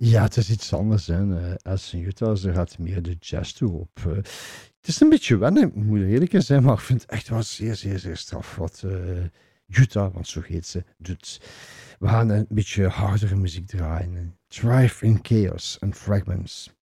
Ja, het is iets anders. Hè. As in Utah, ze gaat meer de jazz toe op. Het is een beetje wennen, ik moet eerlijk zijn, maar ik vind het echt wel zeer, zeer, zeer straf wat Utah, want zo heet ze, doet. We gaan een beetje hardere muziek draaien. Thrive in Chaos en Fragments.